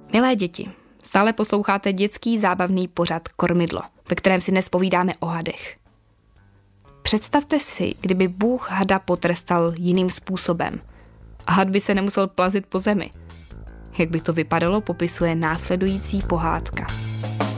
Milé děti, stále posloucháte dětský zábavný pořad Kormidlo, ve kterém si dnes povídáme o hadech. Představte si, kdyby Bůh hada potrestal jiným způsobem a had by se nemusel plazit po zemi. Jak by to vypadalo, popisuje následující pohádka.